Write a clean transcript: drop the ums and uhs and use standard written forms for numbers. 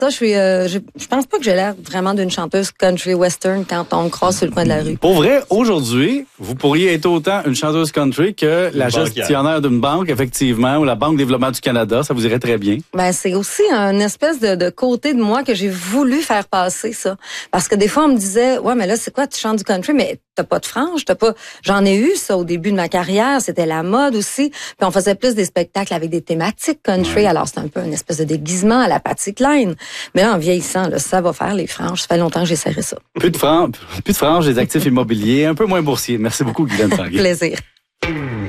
Ça, je pense pas que j'ai l'air vraiment d'une chanteuse country western quand on me croise sur le coin de la rue. Pour vrai, aujourd'hui, vous pourriez être autant une chanteuse country que la gestionnaire d'une banque, effectivement, ou la Banque de développement du Canada. Ça vous irait très bien. Ben, c'est aussi une espèce de côté de moi que j'ai voulu faire passer, ça. Parce que des fois, on me disait, ouais, mais là, c'est quoi, tu chantes du country, mais t'as pas de frange, j'en ai eu ça au début de ma carrière, c'était la mode aussi. Puis on faisait plus des spectacles avec des thématiques country, alors c'est un peu une espèce de déguisement à la Patsy Cline. Mais là, en vieillissant, là, ça va faire les franges. Ça fait longtemps que j'ai serré ça. Plus de franges, des actifs immobiliers, un peu moins boursiers. Merci beaucoup, Guylaine Tanguay. Plaisir.